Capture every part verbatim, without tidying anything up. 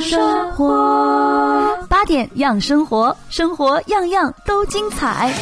生活， 八点养生活，生活样样都精彩。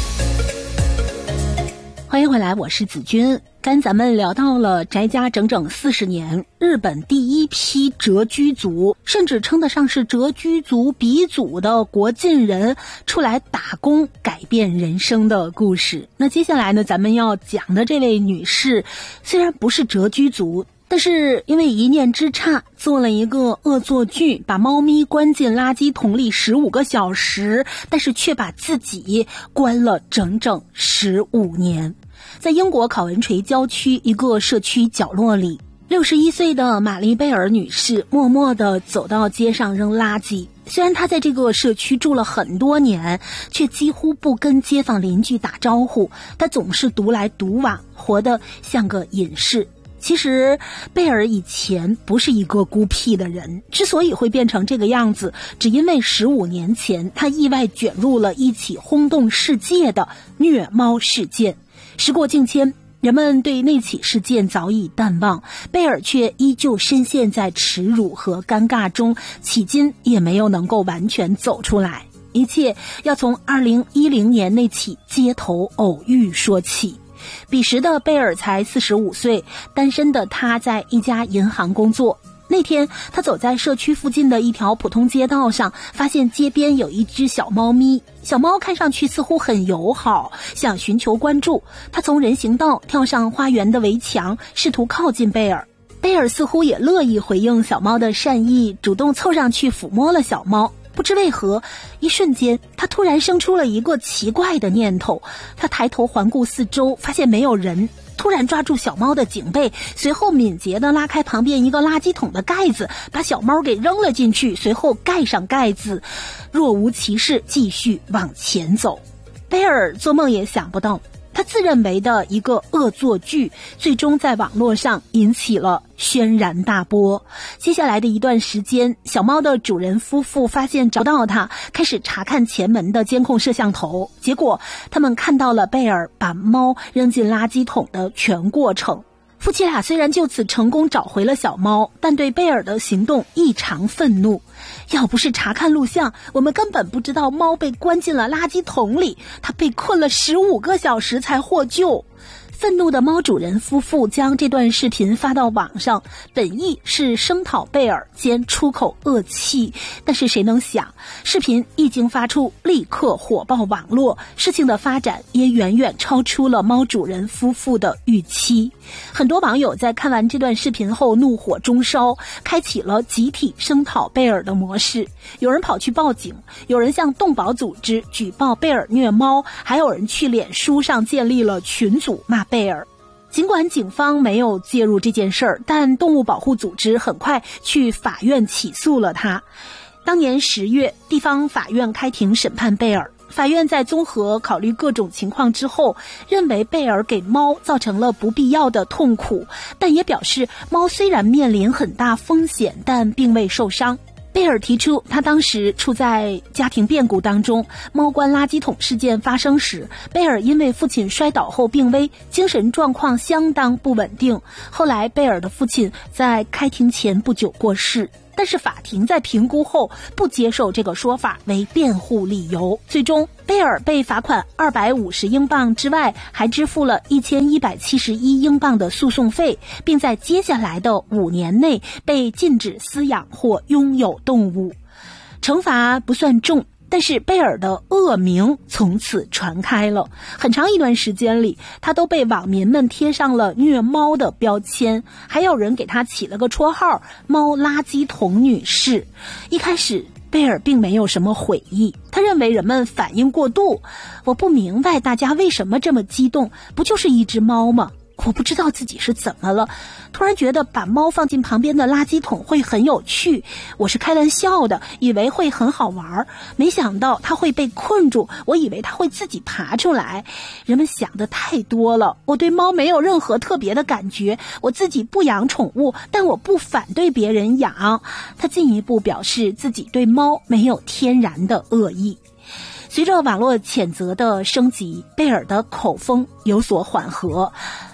欢迎回来，我是子君。刚咱们聊到了宅家整整四十年，日本第一批谪居族，甚至称得上是谪居族鼻祖的国尽人出来打工改变人生的故事。那接下来呢，咱们要讲的这位女士虽然不是谪居族，但是因为一念之差做了一个恶作剧，把猫咪关进垃圾桶里十五个小时，但是却把自己关了整整十五年。在英国考文垂郊区一个社区角落里，六十一岁的玛丽贝尔女士默默地走到街上扔垃圾。虽然她在这个社区住了很多年，却几乎不跟街坊邻居打招呼，她总是独来独往，活得像个隐士。其实贝尔以前不是一个孤僻的人，之所以会变成这个样子，只因为十五年前他意外卷入了一起轰动世界的虐猫事件。时过境迁，人们对那起事件早已淡忘，贝尔却依旧深陷在耻辱和尴尬中，迄今也没有能够完全走出来。一切要从二零一零年那起街头偶遇说起。彼时的贝尔才四十五岁，单身的他在一家银行工作。那天他走在社区附近的一条普通街道上，发现街边有一只小猫咪，小猫看上去似乎很友好，想寻求关注。他从人行道跳上花园的围墙，试图靠近贝尔。贝尔似乎也乐意回应小猫的善意，主动凑上去抚摸了小猫。不知为何，一瞬间他突然生出了一个奇怪的念头。他抬头环顾四周，发现没有人，突然抓住小猫的颈背，随后敏捷地拉开旁边一个垃圾桶的盖子，把小猫给扔了进去，随后盖上盖子，若无其事继续往前走。贝尔做梦也想不到，他自认为的一个恶作剧，最终在网络上引起了轩然大波。接下来的一段时间，小猫的主人夫妇发现找不到它，开始查看前门的监控摄像头，结果他们看到了贝尔把猫扔进垃圾桶的全过程。夫妻俩虽然就此成功找回了小猫，但对贝尔的行动异常愤怒。要不是查看录像，我们根本不知道猫被关进了垃圾桶里，它被困了十五个小时才获救。愤怒的猫主人夫妇将这段视频发到网上，本意是声讨贝尔兼出口恶气，但是谁能想，视频一经发出，立刻火爆网络，事情的发展也远远超出了猫主人夫妇的预期。很多网友在看完这段视频后怒火中烧，开启了集体声讨贝尔的模式。有人跑去报警，有人向动保组织举报贝尔虐猫，还有人去脸书上建立了群组骂贝尔。尽管警方没有介入这件事儿，但动物保护组织很快去法院起诉了他。当年十月，地方法院开庭审判贝尔。法院在综合考虑各种情况之后，认为贝尔给猫造成了不必要的痛苦，但也表示猫虽然面临很大风险，但并未受伤。贝尔提出，他当时处在家庭变故当中，猫关垃圾桶事件发生时，贝尔因为父亲摔倒后病危，精神状况相当不稳定。后来贝尔的父亲在开庭前不久过世，但是法庭在评估后不接受这个说法为辩护理由，最终贝尔被罚款二百五十英镑之外，还支付了一千一百七十一英镑的诉讼费，并在接下来的五年内被禁止饲养或拥有动物。惩罚不算重，但是贝尔的恶名从此传开了。很长一段时间里，他都被网民们贴上了虐猫的标签，还有人给他起了个绰号“猫垃圾桶女士”。一开始贝尔并没有什么悔意，他认为人们反应过度。我不明白大家为什么这么激动，不就是一只猫吗？我不知道自己是怎么了，突然觉得把猫放进旁边的垃圾桶会很有趣。我是开玩笑的，以为会很好玩，没想到它会被困住，我以为它会自己爬出来。人们想的太多了，我对猫没有任何特别的感觉，我自己不养宠物，但我不反对别人养。他进一步表示自己对猫没有天然的恶意。随着网络谴责的升级，贝尔的口风有所缓和。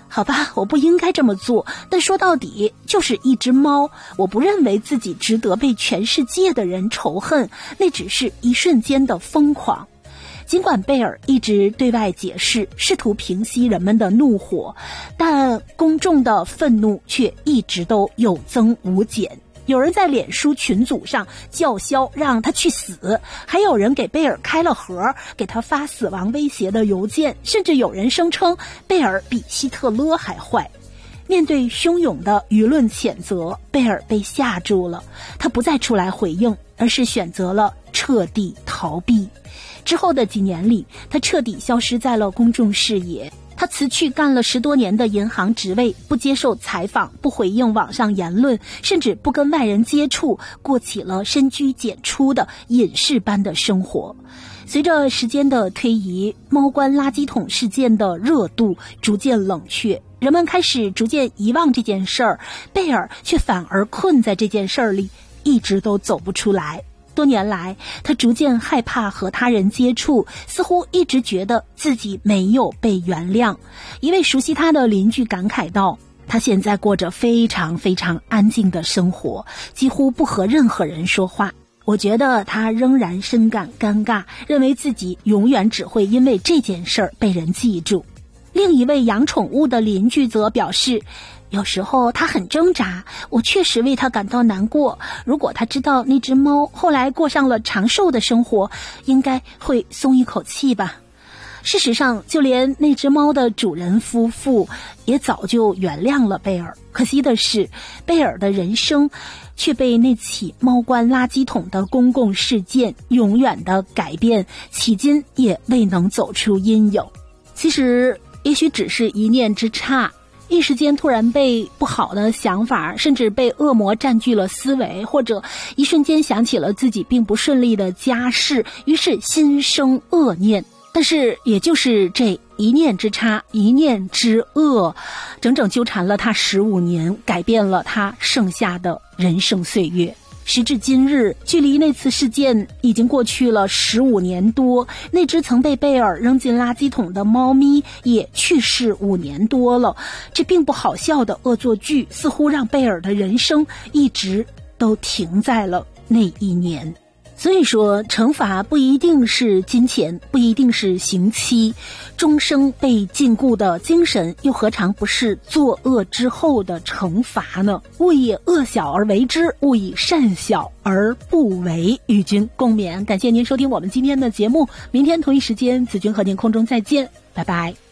好吧，我不应该这么做，但说到底就是一只猫，我不认为自己值得被全世界的人仇恨，那只是一瞬间的疯狂。尽管贝尔一直对外解释，试图平息人们的怒火，但公众的愤怒却一直都有增无减。有人在脸书群组上叫嚣让他去死，还有人给贝尔开了盒，给他发死亡威胁的邮件，甚至有人声称贝尔比希特勒还坏。面对汹涌的舆论谴责，贝尔被吓住了，他不再出来回应，而是选择了彻底逃避。之后的几年里，他彻底消失在了公众视野。他辞去干了十多年的银行职位，不接受采访，不回应网上言论，甚至不跟外人接触，过起了深居简出的隐士般的生活。随着时间的推移，猫关垃圾桶事件的热度逐渐冷却，人们开始逐渐遗忘这件事儿，贝尔却反而困在这件事儿里，一直都走不出来。多年来，他逐渐害怕和他人接触，似乎一直觉得自己没有被原谅。一位熟悉他的邻居感慨道，他现在过着非常非常安静的生活，几乎不和任何人说话。我觉得他仍然深感尴尬，认为自己永远只会因为这件事儿被人记住。另一位养宠物的邻居则表示，有时候他很挣扎，我确实为他感到难过。如果他知道那只猫后来过上了长寿的生活，应该会松一口气吧。事实上，就连那只猫的主人夫妇也早就原谅了贝尔。可惜的是，贝尔的人生却被那起猫关垃圾桶的公共事件永远的改变，迄今也未能走出阴影。其实也许只是一念之差，一时间突然被不好的想法，甚至被恶魔占据了思维，或者一瞬间想起了自己并不顺利的家事，于是心生恶念。但是也就是这一念之差，一念之恶，整整纠缠了他十五年，改变了他剩下的人生岁月。时至今日，距离那次事件已经过去了十五年多，那只曾被贝尔扔进垃圾桶的猫咪也去世五年多了。这并不好笑的恶作剧，似乎让贝尔的人生一直都停在了那一年。所以说，惩罚不一定是金钱，不一定是刑期，终生被禁锢的精神又何尝不是作恶之后的惩罚呢？勿以恶小而为之，勿以善小而不为。与君共勉。感谢您收听我们今天的节目，明天同一时间子君和您空中再见，拜拜。